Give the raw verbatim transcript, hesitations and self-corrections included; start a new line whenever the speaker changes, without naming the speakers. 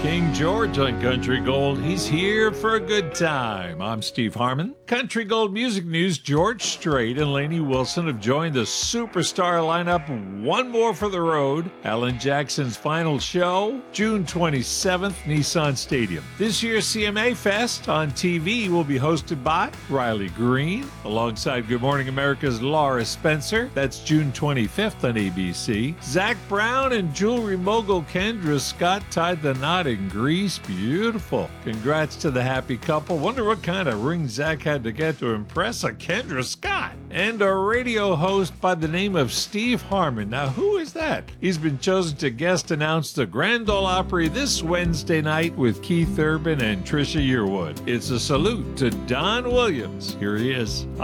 King George on Country Gold. He's here for a good time. I'm Steve Harmon. Country Gold Music News, George Strait and Lainey Wilson have joined the superstar lineup one more for the road. Alan Jackson's final show, June twenty-seventh, Nissan Stadium. This year's C M A Fest on T V will be hosted by Riley Green, alongside Good Morning America's Laura Spencer. That's June twenty-fifth on A B C. Zach Brown and jewelry mogul Kendra Scott tied the knot in Greece. Beautiful. Congrats to the happy couple. Wonder what kind of ring Zach had to get to impress a Kendra Scott. And a radio host by the name of Steve Harmon. Now, who is that? He's been chosen to guest announce the Grand Ole Opry this Wednesday night with Keith Urban and Trisha Yearwood. It's a salute to Don Williams. Here he is.